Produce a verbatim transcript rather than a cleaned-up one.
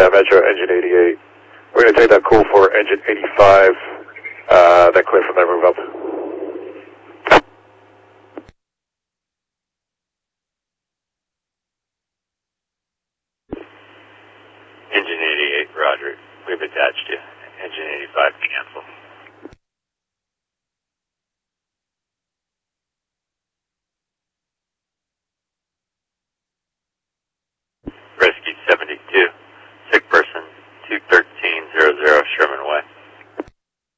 uh, Metro, engine eighty-eight. We're going to take that call for engine eighty-five, uh, then clear from there, move up. Engine eighty-eight, roger. We've attached you. Engine eighty-five.